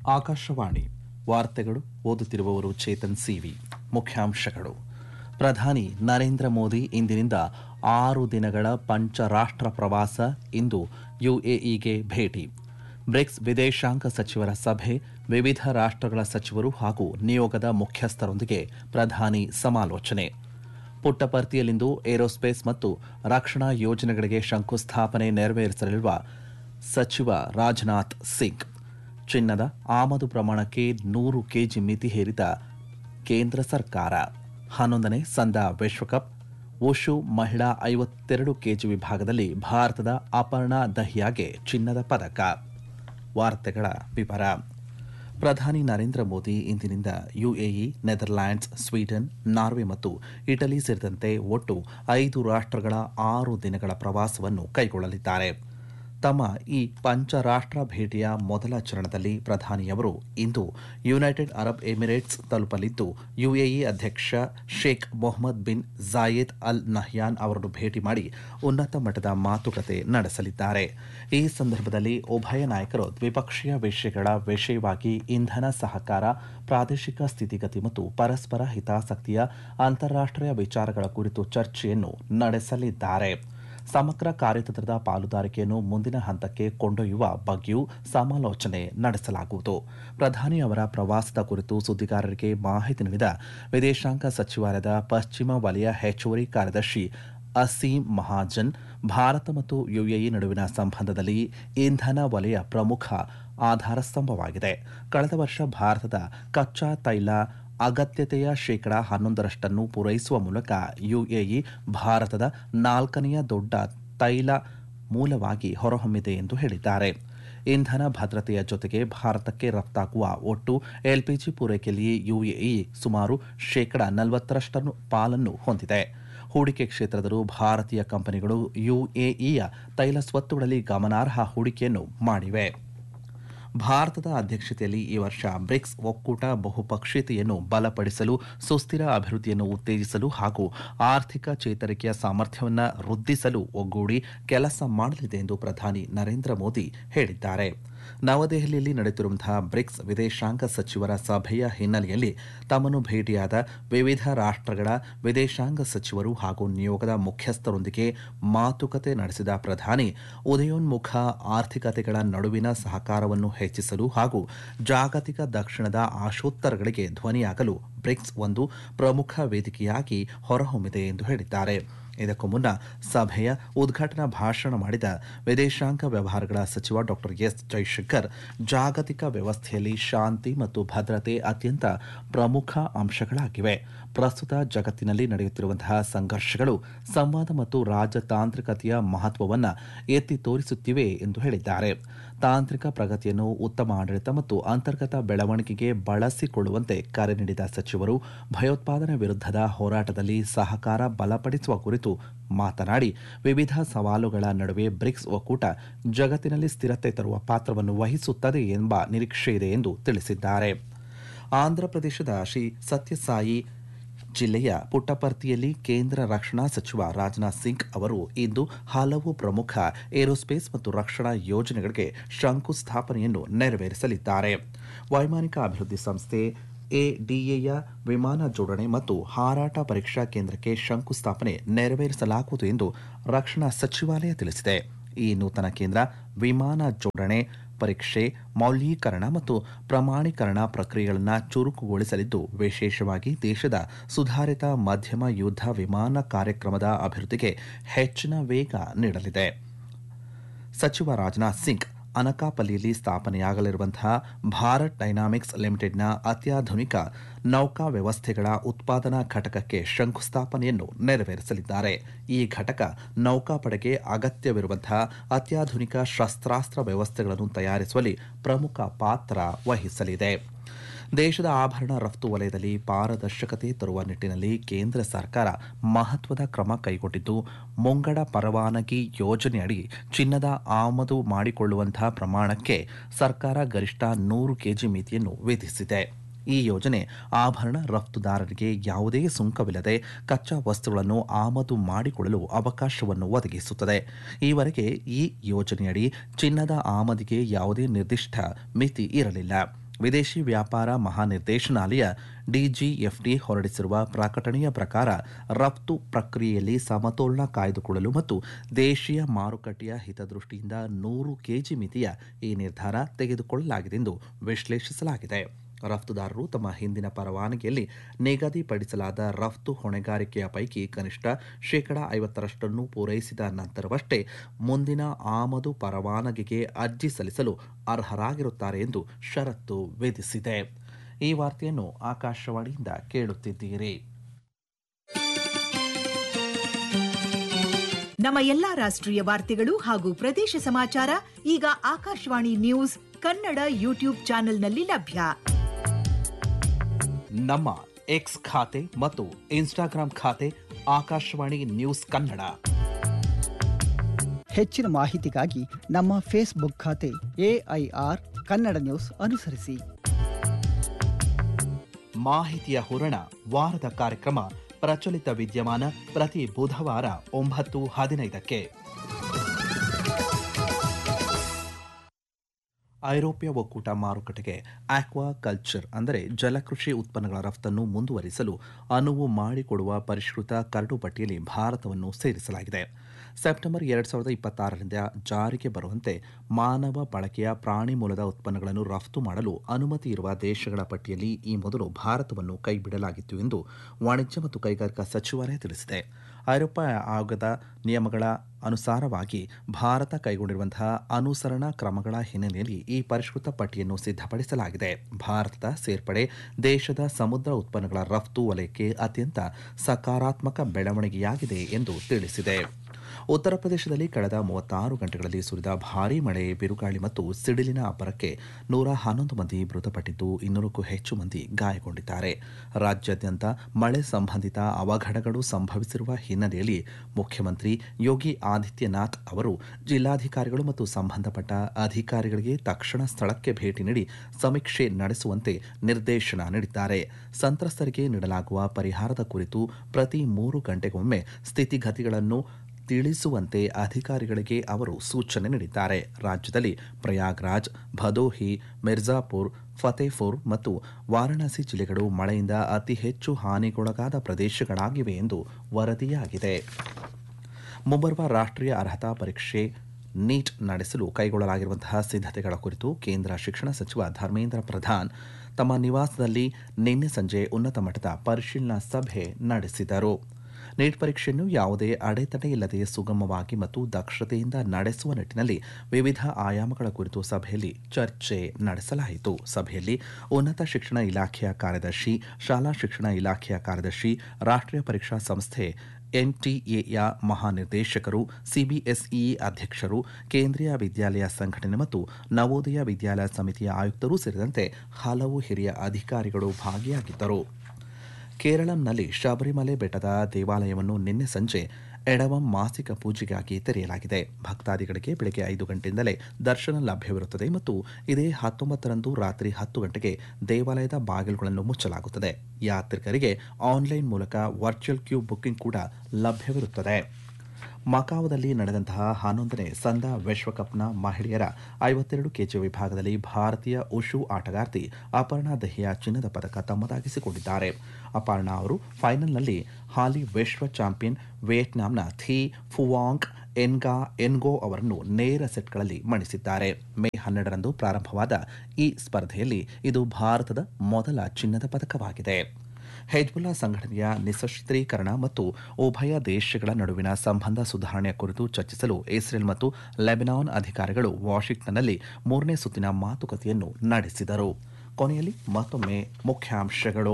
ಆಕಾಶವಾಣಿ ವಾರ್ತೆಗಳು ಓದುತ್ತಿರುವವರು ಚೇತನ್ ಸಿವಿ. ಮುಖ್ಯಾಂಶಗಳು. ಪ್ರಧಾನಿ ನರೇಂದ್ರ ಮೋದಿ ಇಂದಿನಿಂದ 6 ದಿನಗಳ ಪಂಚರಾಷ್ಟ್ರ ಪ್ರವಾಸ. ಇಂದು ಯುಎಇಗೆ ಭೇಟಿ. ಬ್ರಿಕ್ಸ್ ವಿದೇಶಾಂಗ ಸಚಿವರ ಸಭೆ. ವಿವಿಧ ರಾಷ್ಟ್ರಗಳ ಸಚಿವರು ಹಾಗೂ ನಿಯೋಗದ ಮುಖ್ಯಸ್ಥರೊಂದಿಗೆ ಪ್ರಧಾನಿ ಸಮಾಲೋಚನೆ. ಪುಟ್ಟಪರ್ತಿಯಲ್ಲಿಂದು ಏರೋಸ್ಪೇಸ್ ಮತ್ತು ರಕ್ಷಣಾ ಯೋಜನೆಗಳಿಗೆ ಶಂಕುಸ್ಥಾಪನೆ ನೆರವೇರಿಸಲಿರುವ ಸಚಿವ ರಾಜನಾಥ್ ಸಿಂಗ್. ಚಿನ್ನದ ಆಮದು ಪ್ರಮಾಣಕ್ಕೆ 100 ಕೆಜಿ ಮಿತಿ ಹೇರಿದ ಕೇಂದ್ರ ಸರ್ಕಾರ. 11ನೇ ಸಂದ ವಿಶ್ವಕಪ್ ವುಶು ಮಹಿಳಾ 52 ಕೆಜಿ ವಿಭಾಗದಲ್ಲಿ ಭಾರತದ ಅಪರ್ಣಾ ದಹಿಯಾಗೆ ಚಿನ್ನದ ಪದಕ. ವಾರ್ತೆಗಳ ವಿವರ. ಪ್ರಧಾನಿ ನರೇಂದ್ರ ಮೋದಿ ಇಂದಿನಿಂದ ಯುಎಇ, ನೆದರ್ಲ್ಯಾಂಡ್ಸ್, ಸ್ವೀಡನ್, ನಾರ್ವೆ ಮತ್ತು ಇಟಲಿ ಸೇರಿದಂತೆ ಒಟ್ಟು 5 ರಾಷ್ಟ್ರಗಳ 6 ದಿನಗಳ ಪ್ರವಾಸವನ್ನು ಕೈಗೊಳ್ಳಲಿದ್ದಾರೆ. ತಮ್ಮ ಈ ಪಂಚರಾಷ್ಟ್ರ ಭೇಟಿಯ ಮೊದಲ ಚರಣದಲ್ಲಿ ಪ್ರಧಾನಿಯವರು ಇಂದು ಯುನೈಟೆಡ್ ಅರಬ್ ಎಮಿರೇಟ್ಸ್ ತಲುಪಲಿದ್ದು, ಯುಎಇ ಅಧ್ಯಕ್ಷ Sheikh Mohammed bin Zayed Al Nahyan ಅವರನ್ನು ಭೇಟಿ ಮಾಡಿ ಉನ್ನತ ಮಟ್ಟದ ಮಾತುಕತೆ ನಡೆಸಲಿದ್ದಾರೆ. ಈ ಸಂದರ್ಭದಲ್ಲಿ ಉಭಯ ನಾಯಕರು ದ್ವಿಪಕ್ಷೀಯ ವಿಷಯಗಳ ವಿಷಯವಾಗಿ ಇಂಧನ ಸಹಕಾರ, ಪ್ರಾದೇಶಿಕ ಸ್ಥಿತಿಗತಿ ಮತ್ತು ಪರಸ್ಪರ ಹಿತಾಸಕ್ತಿಯ ಅಂತಾರಾಷ್ಟ್ರೀಯ ವಿಚಾರಗಳ ಕುರಿತು ಚರ್ಚೆಯನ್ನು ನಡೆಸಲಿದ್ದಾರೆ. ಸಮಗ್ರ ಕಾರ್ಯತಂತ್ರದ ಪಾಲುದಾರಿಕೆಯನ್ನು ಮುಂದಿನ ಹಂತಕ್ಕೆ ಕೊಂಡೊಯ್ಯುವ ಬಗ್ಗೆಯೂ ಸಮಾಲೋಚನೆ ನಡೆಸಲಾಗುವುದು. ಪ್ರಧಾನಿ ಅವರ ಪ್ರವಾಸದ ಕುರಿತು ಸುದ್ದಿಗಾರರಿಗೆ ಮಾಹಿತಿ ನೀಡಿದ ವಿದೇಶಾಂಗ ಸಚಿವಾಲಯದ ಪಶ್ಚಿಮ ವಲಯ ಹೆಚ್ಚುವರಿ ಕಾರ್ಯದರ್ಶಿ ಅಸೀಂ ಮಹಾಜನ್, ಭಾರತ ಮತ್ತು ಯುಎಇ ನಡುವಿನ ಸಂಬಂಧದಲ್ಲಿ ಇಂಧನ ವಲಯ ಪ್ರಮುಖ ಆಧಾರಸ್ತಂಭವಾಗಿದೆ. ಕಳೆದ ವರ್ಷ ಭಾರತದ ಕಚ್ಚಾ ತೈಲ ಅಗತ್ಯತೆಯ 11% ಪೂರೈಸುವ ಮೂಲಕ ಯುಎಇ ಭಾರತದ 4ನೇ ದೊಡ್ಡ ತೈಲ ಮೂಲವಾಗಿ ಹೊರಹೊಮ್ಮಿದೆ ಎಂದು ಹೇಳಿದ್ದಾರೆ. ಇಂಧನ ಭದ್ರತೆಯ ಜೊತೆಗೆ ಭಾರತಕ್ಕೆ ರಫ್ತಾಗುವ ಒಟ್ಟು ಎಲ್ಪಿಜಿ ಪೂರೈಕೆಯಲ್ಲಿ ಯುಎಇ ಸುಮಾರು 40% ಪಾಲನ್ನು ಹೊಂದಿದೆ. ಹೂಡಿಕೆ ಕ್ಷೇತ್ರದಲ್ಲೂ ಭಾರತೀಯ ಕಂಪನಿಗಳು ಯುಎಇಯ ತೈಲ ಸ್ವತ್ತುಗಳಲ್ಲಿ ಗಮನಾರ್ಹ ಹೂಡಿಕೆಯನ್ನು ಮಾಡಿವೆ. ಭಾರತದ ಅಧ್ಯಕ್ಷತೆಯಲ್ಲಿ ಈ ವರ್ಷ ಬ್ರಿಕ್ಸ್ ಒಕ್ಕೂಟ ಬಹುಪಕ್ಷೀಯತೆಯನ್ನು ಬಲಪಡಿಸಲು, ಸುಸ್ಥಿರ ಅಭಿವೃದ್ಧಿಯನ್ನು ಉತ್ತೇಜಿಸಲು ಹಾಗೂ ಆರ್ಥಿಕ ಚೇತರಿಕೆಯ ಸಾಮರ್ಥ್ಯವನ್ನು ವೃದ್ಧಿಸಲು ಒಗ್ಗೂಡಿ ಕೆಲಸ ಮಾಡಲಿದೆ ಎಂದು ಪ್ರಧಾನಿ ನರೇಂದ್ರ ಮೋದಿ ಹೇಳಿದ್ದಾರೆ. ನವದೆಹಲಿಯಲ್ಲಿ ನಡೆಯುತ್ತಿರುವಂತಹ ಬ್ರಿಕ್ಸ್ ವಿದೇಶಾಂಗ ಸಚಿವರ ಸಭೆಯ ಹಿನ್ನೆಲೆಯಲ್ಲಿ ತಮ್ಮನ್ನು ಭೇಟಿಯಾದ ವಿವಿಧ ರಾಷ್ಟ್ರಗಳ ವಿದೇಶಾಂಗ ಸಚಿವರು ಹಾಗೂ ನಿಯೋಗದ ಮುಖ್ಯಸ್ಥರೊಂದಿಗೆ ಮಾತುಕತೆ ನಡೆಸಿದ ಪ್ರಧಾನಿ, ಉದಯೋನ್ಮುಖ ಆರ್ಥಿಕತೆಗಳ ನಡುವಿನ ಸಹಕಾರವನ್ನು ಹೆಚ್ಚಿಸಲು ಹಾಗೂ ಜಾಗತಿಕ ದಕ್ಷಿಣದ ಆಶೋತ್ತರಗಳಿಗೆ ಧ್ವನಿಯಾಗಲು ಬ್ರಿಕ್ಸ್ ಒಂದು ಪ್ರಮುಖ ವೇದಿಕೆಯಾಗಿ ಹೊರಹೊಮ್ಮಿದೆ ಎಂದು ಹೇಳಿದ್ದಾರೆ. ಇದಕ್ಕೂ ಮುನ್ನ ಸಭೆಯ ಉದ್ಘಾಟನಾ ಭಾಷಣ ಮಾಡಿದ ವಿದೇಶಾಂಗ ವ್ಯವಹಾರಗಳ ಸಚಿವ ಡಾ ಎಸ್ ಜೈಶಂಕರ್, ಜಾಗತಿಕ ವ್ಯವಸ್ಥೆಯಲ್ಲಿ ಶಾಂತಿ ಮತ್ತು ಭದ್ರತೆ ಅತ್ಯಂತ ಪ್ರಮುಖ ಅಂಶಗಳಾಗಿವೆ. ಪ್ರಸ್ತುತ ಜಗತ್ತಿನಲ್ಲಿ ನಡೆಯುತ್ತಿರುವಂತಹ ಸಂಘರ್ಷಗಳು ಸಂವಾದ ಮತ್ತು ರಾಜತಾಂತ್ರಿಕತೆಯ ಮಹತ್ವವನ್ನು ಎತ್ತಿ ತೋರಿಸುತ್ತಿವೆ ಎಂದು ಹೇಳಿದ್ದಾರೆ. ತಾಂತ್ರಿಕ ಪ್ರಗತಿಯನ್ನು ಉತ್ತಮ ಆಡಳಿತ ಮತ್ತು ಅಂತರ್ಗತ ಬೆಳವಣಿಗೆಗೆ ಬಳಸಿಕೊಳ್ಳುವಂತೆ ಕರೆ ನೀಡಿದ ಸಚಿವರು, ಭಯೋತ್ಪಾದನೆ ವಿರುದ್ಧದ ಹೋರಾಟದಲ್ಲಿ ಸಹಕಾರ ಬಲಪಡಿಸುವ ಕುರಿತು ಮಾತನಾಡಿ, ವಿವಿಧ ಸವಾಲುಗಳ ನಡುವೆ ಬ್ರಿಕ್ಸ್ ಒಕ್ಕೂಟ ಜಗತ್ತಿನಲ್ಲಿ ಸ್ಥಿರತೆ ತರುವ ಪಾತ್ರವನ್ನು ವಹಿಸುತ್ತದೆ ಎಂಬ ನಿರೀಕ್ಷೆಯಿದೆ ಎಂದು ತಿಳಿಸಿದ್ದಾರೆ. ಆಂಧ್ರಪ್ರದೇಶದ ಶ್ರೀ ಸತ್ಯಸಾಯಿ ಜಿಲ್ಲೆಯ ಪುಟ್ಟಪರ್ತಿಯಲ್ಲಿ ಕೇಂದ್ರ ರಕ್ಷಣಾ ಸಚಿವ ರಾಜನಾಥ್ ಸಿಂಗ್ ಅವರು ಇಂದು ಹಲವು ಪ್ರಮುಖ ಏರೋಸ್ಪೇಸ್ ಮತ್ತು ರಕ್ಷಣಾ ಯೋಜನೆಗಳಿಗೆ ಶಂಕುಸ್ಥಾಪನೆಯನ್ನು ನೆರವೇರಿಸಲಿದ್ದಾರೆ. ವೈಮಾನಿಕ ಅಭಿವೃದ್ಧಿ ಸಂಸ್ಥೆ ಎಡಿಎಯ ವಿಮಾನ ಜೋಡಣೆ ಮತ್ತು ಹಾರಾಟ ಪರೀಕ್ಷಾ ಕೇಂದ್ರಕ್ಕೆ ಶಂಕುಸ್ಥಾಪನೆ ನೆರವೇರಿಸಲಾಗುವುದು ಎಂದು ರಕ್ಷಣಾ ಸಚಿವಾಲಯ ತಿಳಿಸಿದೆ. ಈ ನೂತನ ಕೇಂದ್ರ ವಿಮಾನ ಜೋಡಣೆ, ಪರೀಕ್ಷೆ, ಮೌಲ್ಯೀಕರಣ ಮತ್ತು ಪ್ರಮಾಣೀಕರಣ ಪ್ರಕ್ರಿಯೆಗಳನ್ನು ಚುರುಕುಗೊಳಿಸಲಿದ್ದು, ವಿಶೇಷವಾಗಿ ದೇಶದ ಸುಧಾರಿತ ಮಧ್ಯಮ ಯುದ್ಧ ವಿಮಾನ ಕಾರ್ಯಕ್ರಮದ ಅಭಿವೃದ್ಧಿಗೆ ಹೆಚ್ಚಿನ ವೇಗ ನೀಡಲಿದೆ. ಸಚಿವ ರಾಜನಾಥ್ ಸಿಂಗ್ ಅನಕಾಪಲ್ಲಿಯಲ್ಲಿ ಸ್ಥಾಪನೆಯಾಗಲಿರುವಂತಹ ಭಾರತ್ ಡೈನಾಮಿಕ್ಸ್ ಲಿಮಿಟೆಡ್ನ ಅತ್ಯಾಧುನಿಕ ನೌಕಾ ವ್ಯವಸ್ಥೆಗಳ ಉತ್ಪಾದನಾ ಘಟಕಕ್ಕೆ ಶಂಕುಸ್ಥಾಪನೆಯನ್ನು ನೆರವೇರಿಸಲಿದ್ದಾರೆ. ಈ ಘಟಕ ನೌಕಾಪಡೆಗೆ ಅಗತ್ಯವಿರುವಂತಹ ಅತ್ಯಾಧುನಿಕ ಶಸ್ತ್ರಾಸ್ತ್ರ ವ್ಯವಸ್ಥೆಗಳನ್ನು ತಯಾರಿಸುವಲ್ಲಿ ಪ್ರಮುಖ ಪಾತ್ರ ವಹಿಸಲಿದೆ. ದೇಶದ ಆಭರಣ ರಫ್ತು ವಲಯದಲ್ಲಿ ಪಾರದರ್ಶಕತೆ ತರುವ ನಿಟ್ಟಿನಲ್ಲಿ ಕೇಂದ್ರ ಸರ್ಕಾರ ಮಹತ್ವದ ಕ್ರಮ ಕೈಗೊಂಡಿದ್ದು, ಮುಂಗಡ ಪರವಾನಗಿ ಯೋಜನೆಯಡಿ ಚಿನ್ನದ ಆಮದು ಮಾಡಿಕೊಳ್ಳುವಂತಹ ಪ್ರಮಾಣಕ್ಕೆ ಸರ್ಕಾರ ಗರಿಷ್ಠ 100 ಕೆಜಿ ಮಿತಿಯನ್ನು ವಿಧಿಸಿದೆ. ಈ ಯೋಜನೆ ಆಭರಣ ರಫ್ತುದಾರರಿಗೆ ಯಾವುದೇ ಸುಂಕವಿಲ್ಲದೆ ಕಚ್ಚಾ ವಸ್ತುಗಳನ್ನು ಆಮದು ಮಾಡಿಕೊಳ್ಳಲು ಅವಕಾಶವನ್ನು ಒದಗಿಸುತ್ತದೆ. ಈವರೆಗೆ ಈ ಯೋಜನೆಯಡಿ ಚಿನ್ನದ ಆಮದಿಗೆ ಯಾವುದೇ ನಿರ್ದಿಷ್ಟ ಮಿತಿ ಇರಲಿಲ್ಲ. ವಿದೇಶಿ ವ್ಯಾಪಾರ ಮಹಾನಿರ್ದೇಶನಾಲಯ ಡಿಜಿಎಫ್ಟಿ ಹೊರಡಿಸಿರುವ ಪ್ರಕಟಣೆಯ ಪ್ರಕಾರ ರಫ್ತು ಪ್ರಕ್ರಿಯೆಯಲ್ಲಿ ಸಮತೋಲನ ಕಾಯ್ದುಕೊಳ್ಳಲು ಮತ್ತು ದೇಶೀಯ ಮಾರುಕಟ್ಟೆಯ ಹಿತದೃಷ್ಟಿಯಿಂದ 100 ಕೆಜಿ ಮಿತಿಯ ಈ ನಿರ್ಧಾರ ತೆಗೆದುಕೊಳ್ಳಲಾಗಿದೆ ಎಂದು ವಿಶ್ಲೇಷಿಸಲಾಗಿದೆ. ರಫ್ತುದಾರರು ತಮ್ಮ ಹಿಂದಿನ ಪರವಾನಗಿಯಲ್ಲಿ ನಿಗದಿಪಡಿಸಲಾದ ರಫ್ತು ಹೊಣೆಗಾರಿಕೆಯ ಪೈಕಿ ಕನಿಷ್ಠ 50% ಪೂರೈಸಿದ ನಂತರವಷ್ಟೇ ಮುಂದಿನ ಆಮದು ಪರವಾನಗಿಗೆ ಅರ್ಜಿ ಸಲ್ಲಿಸಲು ಅರ್ಹರಾಗಿರುತ್ತಾರೆ ಎಂದು ಷರತ್ತು ವಿಧಿಸಿದೆ. ಈ ವಾರ್ತೆಯನ್ನು ಆಕಾಶವಾಣಿಯಿಂದ ಕೇಳುತ್ತಿದ್ದೀರಿ. ನಮ್ಮ ಎಲ್ಲಾ ರಾಷ್ಟ್ರೀಯ ವಾರ್ತೆಗಳು ಹಾಗೂ ಪ್ರದೇಶ ಸಮಾಚಾರ ಈಗ ಆಕಾಶವಾಣಿ ನ್ಯೂಸ್ ಕನ್ನಡ ಯೂಟ್ಯೂಬ್ ಚಾನೆಲ್ನಲ್ಲಿ ಲಭ್ಯ. ನಮ್ಮ ಎಕ್ಸ್ ಖಾತೆ ಮತ್ತು ಇನ್ಸ್ಟಾಗ್ರಾಂ ಖಾತೆ ಆಕಾಶವಾಣಿ ನ್ಯೂಸ್ ಕನ್ನಡ. ಹೆಚ್ಚಿನ ಮಾಹಿತಿಗಾಗಿ ನಮ್ಮ ಫೇಸ್ಬುಕ್ ಖಾತೆ AIR ಕನ್ನಡ ನ್ಯೂಸ್ ಅನುಸರಿಸಿ. ಮಾಹಿತಿಯ ಹೂರಣ ವಾರದ ಕಾರ್ಯಕ್ರಮ ಪ್ರಚಲಿತ ವಿದ್ಯಮಾನ ಪ್ರತಿ ಬುಧವಾರ 9:15ಕ್ಕೆ. ಐರೋಪ್ಯ ಒಕ್ಕೂಟ ಮಾರುಕಟ್ಟೆಗೆ ಆಕ್ವಾ ಕಲ್ಚರ್ ಅಂದರೆ ಜಲಕೃಷಿ ಉತ್ಪನ್ನಗಳ ರಫ್ತನ್ನು ಮುಂದುವರಿಸಲು ಅನುವು ಮಾಡಿಕೊಡುವ ಪರಿಷ್ಕೃತ ಕರಡು ಪಟ್ಟಿಯಲ್ಲಿ ಭಾರತವನ್ನು ಸೇರಿಸಲಾಗಿದೆ. ಸೆಪ್ಟೆಂಬರ್ 2026ರಿಂದ ಜಾರಿಗೆ ಬರುವಂತೆ ಮಾನವ ಬಳಕೆಯ ಪ್ರಾಣಿ ಮೂಲದ ಉತ್ಪನ್ನಗಳನ್ನು ರಫ್ತು ಮಾಡಲು ಅನುಮತಿ ಇರುವ ದೇಶಗಳ ಪಟ್ಟಿಯಲ್ಲಿ ಈ ಮೊದಲು ಭಾರತವನ್ನು ಕೈಬಿಡಲಾಗಿತ್ತು ಎಂದು ವಾಣಿಜ್ಯ ಮತ್ತು ಕೈಗಾರಿಕಾ ಸಚಿವಾಲಯ ತಿಳಿಸಿದೆ. ಐರೋಪ್ಯ ಆಯೋಗದ ನಿಯಮಗಳ ಅನುಸಾರವಾಗಿ ಭಾರತ ಕೈಗೊಂಡಿರುವಂತಹ ಅನುಸರಣಾ ಕ್ರಮಗಳ ಹಿನ್ನೆಲೆಯಲ್ಲಿ ಈ ಪರಿಷ್ಕೃತ ಪಟ್ಟಿಯನ್ನು ಸಿದ್ಧಪಡಿಸಲಾಗಿದೆ. ಭಾರತದ ಸೇರ್ಪಡೆ ದೇಶದ ಸಮುದ್ರ ಉತ್ಪನ್ನಗಳ ರಫ್ತು ವಲಯಕ್ಕೆ ಅತ್ಯಂತ ಸಕಾರಾತ್ಮಕ ಬೆಳವಣಿಗೆಯಾಗಿದೆ ಎಂದು ತಿಳಿಸಿದೆ. ಉತ್ತರ ಪ್ರದೇಶದಲ್ಲಿ ಕಳೆದ 36 ಗಂಟೆಗಳಲ್ಲಿ ಸುರಿದ ಭಾರೀ ಮಳೆ, ಬಿರುಗಾಳಿ ಮತ್ತು ಸಿಡಿಲಿನ ಅಬ್ಬರಕ್ಕೆ 111 ಮಂದಿ ಮೃತಪಟ್ಟಿದ್ದು 200ಕ್ಕೂ ಹೆಚ್ಚು ಮಂದಿ ಗಾಯಗೊಂಡಿದ್ದಾರೆ. ರಾಜ್ಯಾದ್ಯಂತ ಮಳೆ ಸಂಬಂಧಿತ ಅವಘಡಗಳು ಸಂಭವಿಸಿರುವ ಹಿನ್ನೆಲೆಯಲ್ಲಿ ಮುಖ್ಯಮಂತ್ರಿ ಯೋಗಿ ಆದಿತ್ಯನಾಥ್ ಅವರು ಜಿಲ್ಲಾಧಿಕಾರಿಗಳು ಮತ್ತು ಸಂಬಂಧಪಟ್ಟ ಅಧಿಕಾರಿಗಳಿಗೆ ತಕ್ಷಣ ಸ್ಥಳಕ್ಕೆ ಭೇಟಿ ನೀಡಿ ಸಮೀಕ್ಷೆ ನಡೆಸುವಂತೆ ನಿರ್ದೇಶನ ನೀಡಿದ್ದಾರೆ. ಸಂತ್ರಸ್ತರಿಗೆ ನೀಡಲಾಗುವ ಪರಿಹಾರದ ಕುರಿತು ಪ್ರತಿ 3 ಗಂಟೆಗೊಮ್ಮೆ ಸ್ಥಿತಿಗತಿಗಳನ್ನು ತಿಳಿಸುವಂತೆ ಅಧಿಕಾರಿಗಳಿಗೆ ಅವರು ಸೂಚನೆ ನೀಡಿದ್ದಾರೆ. ರಾಜ್ಯದಲ್ಲಿ ಪ್ರಯಾಗ್ರಾಜ್, ಭದೋಹಿ, ಮಿರ್ಜಾಪುರ್, ಫತೇಪುರ್ ಮತ್ತು ವಾರಾಣಸಿ ಜಿಲ್ಲೆಗಳು ಮಳೆಯಿಂದ ಅತಿ ಹೆಚ್ಚು ಹಾನಿಗೊಳಗಾದ ಪ್ರದೇಶಗಳಾಗಿವೆ ಎಂದು ವರದಿಯಾಗಿದೆ. ಮುಂಬರುವ ರಾಷ್ಟ್ರೀಯ ಅರ್ಹತಾ ಪರೀಕ್ಷೆ ನೀಟ್ ನಡೆಸಲು ಕೈಗೊಳ್ಳಲಾಗಿರುವಂತಹ ಸಿದ್ಧತೆಗಳ ಕುರಿತು ಕೇಂದ್ರ ಶಿಕ್ಷಣ ಸಚಿವ ಧರ್ಮೇಂದ್ರ ಪ್ರಧಾನ್ ತಮ್ಮ ನಿವಾಸದಲ್ಲಿ ನಿನ್ನೆ ಸಂಜೆ ಉನ್ನತ ಮಟ್ಟದ ಪರಿಶೀಲನಾ ಸಭೆ ನಡೆಸಿದರು. ನೀಟ್ ಪರೀಕ್ಷೆಯನ್ನು ಯಾವುದೇ ಅಡೆತಡೆ ಇಲ್ಲದೆ ಸುಗಮವಾಗಿ ಮತ್ತು ದಕ್ಷತೆಯಿಂದ ನಡೆಸುವ ನಿಟ್ಟಿನಲ್ಲಿ ವಿವಿಧ ಆಯಾಮಗಳ ಕುರಿತು ಸಭೆಯಲ್ಲಿ ಚರ್ಚೆ ನಡೆಸಲಾಯಿತು. ಸಭೆಯಲ್ಲಿ ಉನ್ನತ ಶಿಕ್ಷಣ ಇಲಾಖೆಯ ಕಾರ್ಯದರ್ಶಿ, ಶಾಲಾ ಶಿಕ್ಷಣ ಇಲಾಖೆಯ ಕಾರ್ಯದರ್ಶಿ, ರಾಷ್ಟ್ರೀಯ ಪರೀಕ್ಷಾ ಸಂಸ್ಥೆ NTA ಮಹಾನಿರ್ದೇಶಕರು, CBSE ಅಧ್ಯಕ್ಷರು, ಕೇಂದ್ರೀಯ ವಿದ್ಯಾಲಯ ಸಂಘಟನೆ ಮತ್ತು ನವೋದಯ ವಿದ್ಯಾಲಯ ಸಮಿತಿಯ ಆಯುಕ್ತರು ಸೇರಿದಂತೆ ಹಲವು ಹಿರಿಯ ಅಧಿಕಾರಿಗಳು ಭಾಗಿಯಾಗಿದ್ದರು. ಕೇರಳಂನಲ್ಲಿ ಶಬರಿಮಲೆ ಬೆಟ್ಟದ ದೇವಾಲಯವನ್ನು ನಿನ್ನೆ ಸಂಜೆ ಎಡವಂ ಮಾಸಿಕ ಪೂಜೆಗಾಗಿ ತೆರೆಯಲಾಗಿದೆ. ಭಕ್ತಾದಿಗಳಿಗೆ ಬೆಳಗ್ಗೆ 5 ಗಂಟೆಯಿಂದಲೇ ದರ್ಶನ ಲಭ್ಯವಿರುತ್ತದೆ ಮತ್ತು ಇದೇ 19ರಂದು ರಾತ್ರಿ 10 ಗಂಟೆಗೆ ದೇವಾಲಯದ ಬಾಗಿಲುಗಳನ್ನು ಮುಚ್ಚಲಾಗುತ್ತದೆ. ಯಾತ್ರಿಕರಿಗೆ ಆನ್ಲೈನ್ ಮೂಲಕ ವರ್ಚುವಲ್ ಕ್ಯೂ ಬುಕಿಂಗ್ ಕೂಡ ಲಭ್ಯವಿರುತ್ತದೆ. ಮಕಾವದಲ್ಲಿ ನಡೆದಂತಹ 11ನೇ ಸಂದಾ ವಿಶ್ವಕಪ್ನ ಮಹಿಳೆಯರ 52 ಕೆಜಿ ವಿಭಾಗದಲ್ಲಿ ಭಾರತೀಯ ಉಷು ಆಟಗಾರ್ತಿ ಅಪರ್ಣಾ ದಹಿಯಾ ಚಿನ್ನದ ಪದಕ ತಮ್ಮದಾಗಿಸಿಕೊಂಡಿದ್ದಾರೆ. ಅಪರ್ಣಾ ಅವರು ಫೈನಲ್ನಲ್ಲಿ ಹಾಲಿ ವಿಶ್ವ ಚಾಂಪಿಯನ್ ವಿಯೆಟ್ನಾಂನ ಥಿ ಫುವಾಂಗ್ ಎನ್ಗೋ ಅವರನ್ನು ನೇರ ಸೆಟ್ಗಳಲ್ಲಿ ಮಣಿಸಿದ್ದಾರೆ. ಮೇ 12ರಂದು ಪ್ರಾರಂಭವಾದ ಈ ಸ್ಪರ್ಧೆಯಲ್ಲಿ ಇದು ಭಾರತದ ಮೊದಲ ಚಿನ್ನದ ಪದಕವಾಗಿದೆ. ಹೆಜ್ಬುಲ್ಲಾ ಸಂಘಟನೆಯ ನಿಶಸ್ತ್ರೀಕರಣ ಮತ್ತು ಉಭಯ ದೇಶಗಳ ನಡುವಿನ ಸಂಬಂಧ ಸುಧಾರಣೆಯ ಕುರಿತು ಚರ್ಚಿಸಲು ಇಸ್ರೇಲ್ ಮತ್ತು ಲೆಬನಾನ್ ಅಧಿಕಾರಿಗಳು ವಾಷಿಂಗ್ಟನ್ನಲ್ಲಿ 3ನೇ ಸುತ್ತಿನ ಮಾತುಕತೆಯನ್ನು ನಡೆಸಿದರು. ಕೊನೆಯಲ್ಲಿ ಮತ್ತೊಮ್ಮೆ ಮುಖ್ಯಾಂಶಗಳು.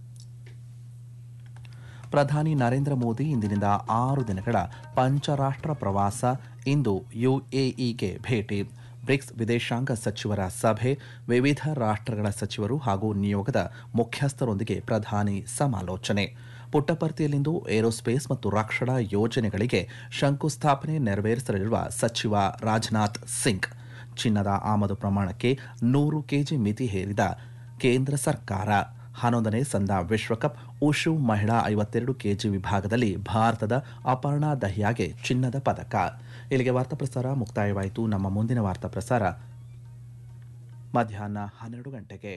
ಪ್ರಧಾನಿ ನರೇಂದ್ರ ಮೋದಿ ಇಂದಿನಿಂದ 6 ದಿನಗಳ ಪಂಚರಾಷ್ಟ್ರ ಪ್ರವಾಸ, ಇಂದು UAEಗೆ ಭೇಟಿ. ಬ್ರಿಕ್ಸ್ ವಿದೇಶಾಂಗ ಸಚಿವರ ಸಭೆ, ವಿವಿಧ ರಾಷ್ಟ್ರಗಳ ಸಚಿವರು ಹಾಗೂ ನಿಯೋಗದ ಮುಖ್ಯಸ್ಥರೊಂದಿಗೆ ಪ್ರಧಾನಿ ಸಮಾಲೋಚನೆ. ಪುಟ್ಟಪರ್ತಿಯಲ್ಲಿಂದು ಏರೋಸ್ಪೇಸ್ ಮತ್ತು ರಕ್ಷಣಾ ಯೋಜನೆಗಳಿಗೆ ಶಂಕುಸ್ಥಾಪನೆ ನೆರವೇರಿಸಲಿರುವ ಸಚಿವ ರಾಜನಾಥ್ ಸಿಂಗ್. ಚಿನ್ನದ ಆಮದು ಪ್ರಮಾಣಕ್ಕೆ 100 ಕೆಜಿ ಮಿತಿ ಹೇರಿದ ಕೇಂದ್ರ ಸರ್ಕಾರ. 11ನೇ ಸಂದಾ ವಿಶ್ವಕಪ್ ಉಷು ಮಹಿಳಾ 52 ಕೆಜಿ ವಿಭಾಗದಲ್ಲಿ ಭಾರತದ ಅಪರ್ಣಾ ದಹಿಯಾಗೆ ಚಿನ್ನದ ಪದಕ. ಇಲ್ಲಿಗೆ ವಾರ್ತಾ ಪ್ರಸಾರ ಮುಕ್ತಾಯವಾಯಿತು. ನಮ್ಮ ಮುಂದಿನ ವಾರ್ತಾ ಪ್ರಸಾರ ಮಧ್ಯಾಹ್ನ 12 ಗಂಟೆಗೆ.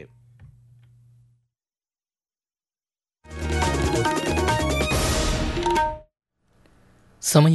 ಸಮಯ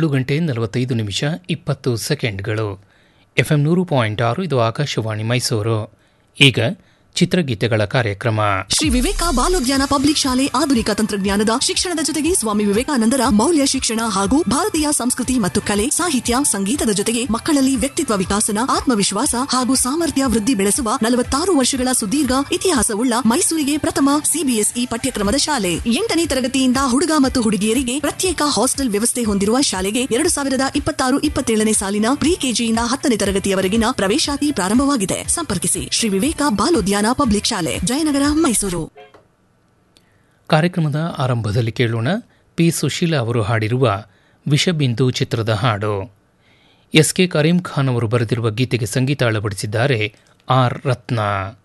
7:45 FM 100.6 ಇದು ಆಕಾಶವಾಣಿ ಮೈಸೂರು. ಈಗ ಚಿತ್ರಗೀತೆಗಳ ಕಾರ್ಯಕ್ರಮ. ಶ್ರೀ ವಿವೇಕ ಬಾಲೋದ್ಯಾನ ಪಬ್ಲಿಕ್ ಶಾಲೆ ಆಧುನಿಕ ತಂತ್ರಜ್ಞಾನದ ಶಿಕ್ಷಣದ ಜೊತೆಗೆ ಸ್ವಾಮಿ ವಿವೇಕಾನಂದರ ಮೌಲ್ಯ ಶಿಕ್ಷಣ ಹಾಗೂ ಭಾರತೀಯ ಸಂಸ್ಕೃತಿ ಮತ್ತು ಕಲೆ, ಸಾಹಿತ್ಯ, ಸಂಗೀತದ ಜೊತೆಗೆ ಮಕ್ಕಳಲ್ಲಿ ವ್ಯಕ್ತಿತ್ವ ವಿಕಾಸನ, ಆತ್ಮವಿಶ್ವಾಸ ಹಾಗೂ ಸಾಮರ್ಥ್ಯ ವೃದ್ಧಿ ಬೆಳೆಸುವ 46 ವರ್ಷಗಳ ಸುದೀರ್ಘ ಇತಿಹಾಸವುಳ್ಳ ಮೈಸೂರಿಗೆ ಪ್ರಥಮ ಸಿಬಿಎಸ್ಇ ಪಠ್ಯಕ್ರಮದ ಶಾಲೆ. 8ನೇ ತರಗತಿಯಿಂದ ಹುಡುಗ ಮತ್ತು ಹುಡುಗಿಯರಿಗೆ ಪ್ರತ್ಯೇಕ ಹಾಸ್ಟೆಲ್ ವ್ಯವಸ್ಥೆ ಹೊಂದಿರುವ ಶಾಲೆಗೆ 2026-27ನೇ ಸಾಲಿನ ಪ್ರಿ ಕೆಜಿಯಿಂದ 10ನೇ ತರಗತಿಯವರೆಗಿನ ಪ್ರವೇಶಾತಿ ಪ್ರಾರಂಭವಾಗಿದೆ. ಸಂಪರ್ಕಿಸಿ ಶ್ರೀ ವಿವೇಕ ಬಾಲೋದ್ಯಾನ ಪಬ್ಲಿಕ್ ಶಾಲೆ, ಜಯನಗರ, ಮೈಸೂರು. ಕಾರ್ಯಕ್ರಮದ ಆರಂಭದಲ್ಲಿ ಕೇಳೋಣ ಪಿ ಸುಶೀಲಾ ಅವರು ಹಾಡಿರುವ ವಿಷಬಿಂದು ಚಿತ್ರದ ಹಾಡು. ಎಸ್ ಕೆ ಕರೀಂ ಖಾನ್ ಅವರು ಬರೆದಿರುವ ಗೀತೆಗೆ ಸಂಗೀತ ಅಳವಡಿಸಿದ್ದಾರೆ ಆರ್ ರತ್ನ.